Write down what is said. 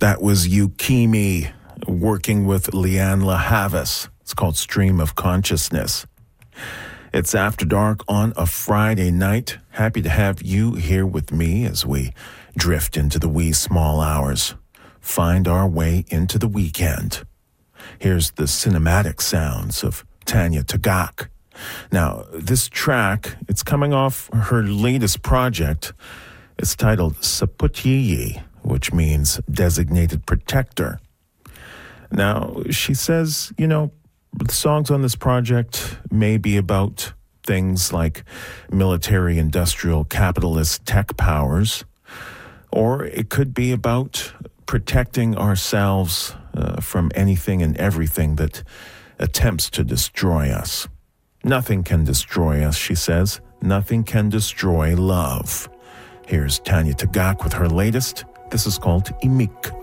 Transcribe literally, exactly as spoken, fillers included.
That was Yukimi working with Leanne LaHavis. It's called Stream of Consciousness. It's After Dark on a Friday night. Happy to have you here with me as we drift into the wee small hours. Find our way into the weekend. Here's the cinematic sounds of Tanya Tagaq. Now, this track, it's coming off her latest project. It's titled Saputyiyi, which means designated protector. Now, she says, you know, the songs on this project may be about things like military, industrial, capitalist tech powers, or it could be about protecting ourselves uh, from anything and everything that attempts to destroy us. Nothing can destroy us, she says. Nothing can destroy love. Here's Tanya Tagaq with her latest. This is called Imik.